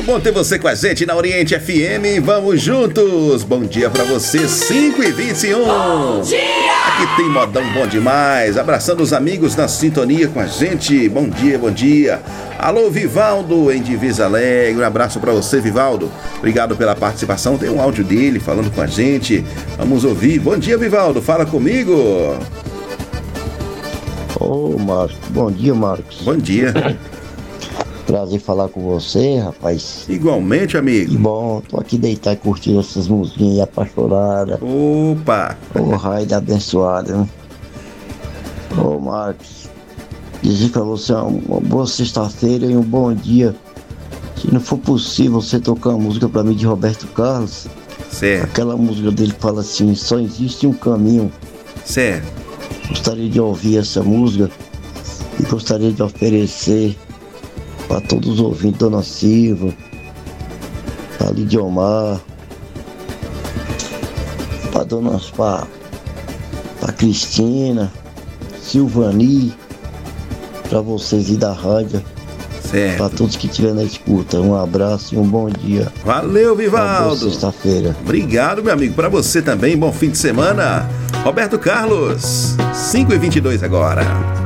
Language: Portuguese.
bom ter você com a gente na Oriente FM. Vamos juntos. Bom dia pra você, 5h21. Bom dia! Aqui tem modão bom demais. Abraçando os amigos na sintonia com a gente. Bom dia, bom dia. Alô, Vivaldo, em Divisa Alegre. Um abraço pra você, Vivaldo. Obrigado pela participação. Tem um áudio dele falando com a gente. Vamos ouvir. Bom dia, Vivaldo. Fala comigo. Ô, Marcos. Bom dia, Marcos. Bom dia. Prazer falar com você, rapaz. Igualmente, amigo. Que bom, tô aqui deitado e curtindo essas musiquinhas aí apaixonadas. Opa! Ô, raio da abençoada, né? Ô, Marcos, desejo pra você uma boa sexta-feira e um bom dia. Se não for possível você tocar uma música pra mim de Roberto Carlos. Certo. Aquela música dele que fala assim, só existe um caminho. Certo. Gostaria de ouvir essa música e gostaria de oferecer para todos os ouvintes, Dona Silva, a Lidiomar, para Cristina, Silvani, para vocês aí da rádio, para todos que estiverem na escuta. Um abraço e um bom dia. Valeu, Vivaldo. Boa sexta-feira. Obrigado, meu amigo. Para você também, bom fim de semana. Roberto Carlos, 5h22 agora.